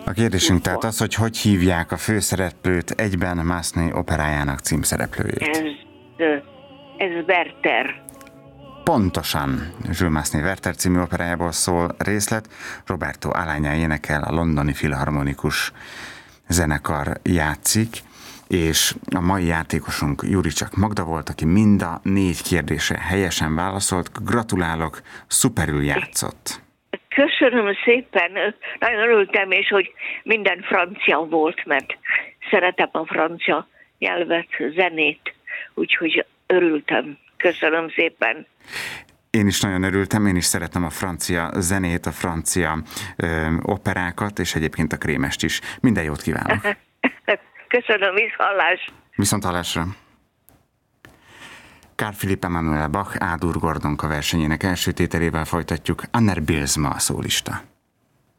A kérdésünk tehát az, hogy hívják a főszereplőt egyben Massenet operájának címszereplőjét. Ez Werther. Pontosan. Jules Massenet Werther című operájából szól részlet. Roberto Alagna énekel, a Londoni Filharmonikus Zenekar játszik, és a mai játékosunk Juricsak Magda volt, aki mind a 4 kérdésre helyesen válaszolt. Gratulálok, szuperül játszott. Köszönöm szépen, nagyon örültem, és hogy minden francia volt, mert szeretem a francia nyelvet, zenét, úgyhogy örültem. Köszönöm szépen. Én is nagyon örültem, én is szeretem a francia zenét, a francia operákat, és egyébként a krémest is. Minden jót kívánok! Köszönöm, viszonthallás! Viszonthallásra! Carl Philipp Emanuel Bach A-dur Gordonka versenyének első tételével folytatjuk. Anner Bylsma a szólista.